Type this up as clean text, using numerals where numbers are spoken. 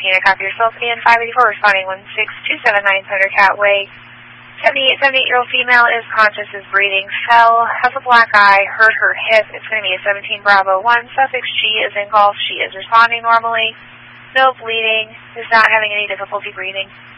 unit, copy yourself in 584, responding 16279 Thundercat Way. 78-year-old female is conscious, is breathing, fell, has a black eye, hurt her hip. It's going to be a 17 Bravo 1. Suffix G is in Golf. She is responding normally. No bleeding. Is not having any difficulty breathing.